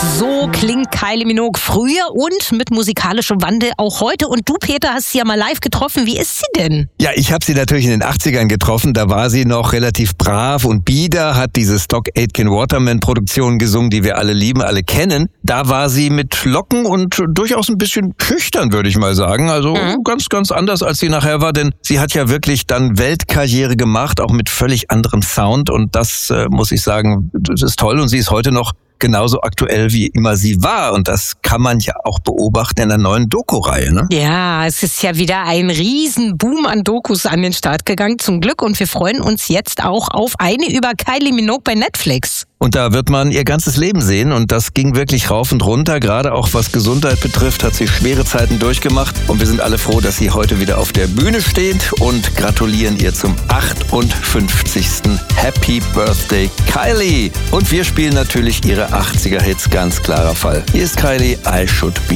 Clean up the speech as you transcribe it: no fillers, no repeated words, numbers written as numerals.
So klingt Kylie Minogue früher und mit musikalischem Wandel auch heute. Und du, Peter, hast sie ja mal live getroffen. Wie ist sie denn? Ja, ich habe sie natürlich in den 80ern getroffen. Da war sie noch relativ brav und bieder, hat diese Stock Aitken Waterman Produktion gesungen, die wir alle lieben, alle kennen. Da war sie mit Locken und durchaus ein bisschen schüchtern, würde ich mal sagen. Also ganz, ganz anders, als sie nachher war. Denn sie hat ja wirklich dann Weltkarriere gemacht, auch mit völlig anderem Sound. Und das, muss ich sagen, das ist toll. Und sie ist heute noch genauso aktuell, wie immer sie war. Und das kann man ja auch beobachten in der neuen Doku-Reihe, ne? Ja, es ist ja wieder ein Riesenboom an Dokus an den Start gegangen, zum Glück. Und wir freuen uns jetzt auch auf eine über Kylie Minogue bei Netflix. Und da wird man ihr ganzes Leben sehen und das ging wirklich rauf und runter. Gerade auch was Gesundheit betrifft, hat sie schwere Zeiten durchgemacht. Und wir sind alle froh, dass sie heute wieder auf der Bühne steht und gratulieren ihr zum 58. Happy Birthday, Kylie. Und wir spielen natürlich ihre 80er-Hits, ganz klarer Fall. Hier ist Kylie, I Should Be